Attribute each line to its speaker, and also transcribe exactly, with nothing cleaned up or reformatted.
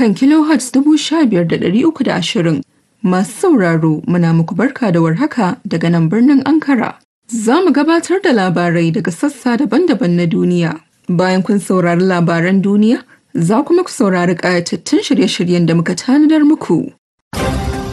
Speaker 1: kan kilohertz dubu sha biyar da ɗari uku da ashirin. Masu sauraro muna muku barka da warhaka daga nan birnin Ankara. Za mu gabatar da labarai daga sassa daban-daban na duniya. Bayan kun saurari labaran duniya, za kuma ku saurari ƙayatattun shirye-shiryen da muka tanadar muku.